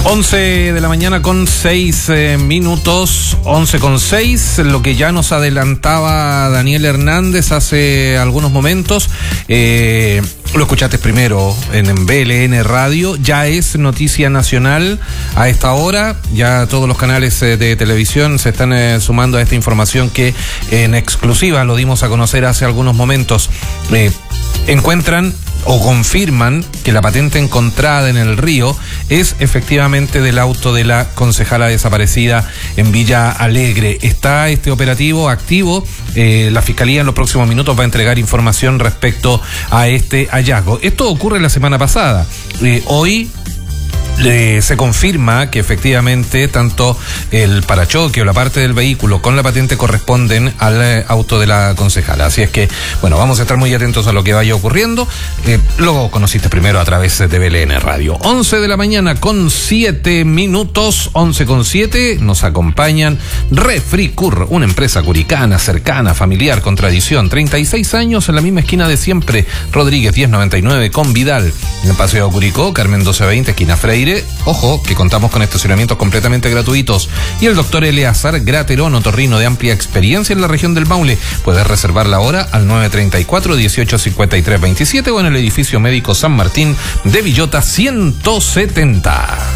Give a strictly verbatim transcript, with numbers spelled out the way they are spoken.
once de la mañana con seis eh, minutos, once con seis, lo que ya nos adelantaba Daniel Hernández hace algunos momentos, eh, lo escuchaste primero en, en B L N Radio, ya es noticia nacional a esta hora, ya todos los canales eh, de televisión se están eh, sumando a esta información que en exclusiva lo dimos a conocer hace algunos momentos. Eh, encuentran o confirman que la patente encontrada en el río es efectivamente del auto de la concejala desaparecida en Villa Alegre. Está este operativo activo. Eh, la Fiscalía en los próximos minutos va a entregar información respecto a este hallazgo. Esto ocurre la semana pasada. Eh, hoy Eh, se confirma que efectivamente tanto el parachoque o la parte del vehículo con la patente corresponden al eh, auto de la concejala. Así es que, bueno, vamos a estar muy atentos a lo que vaya ocurriendo. Eh, lo conociste primero a través de B L N Radio. once de la mañana con siete minutos, once con siete, nos acompañan Refricur, una empresa curicana, cercana, familiar, con tradición. treinta y seis años en la misma esquina de siempre. Rodríguez diez noventa y nueve con Vidal. En el Paseo Curicó, Carmen doce veinte, esquina Freire. Ojo, que contamos con estacionamientos completamente gratuitos. Y el doctor Eleazar Graterón, otorrino de amplia experiencia en la región del Maule. Puedes reservar la hora al nueve treinta y cuatro, dieciocho cincuenta y tres veintisiete o en el edificio médico San Martín de Villota ciento setenta.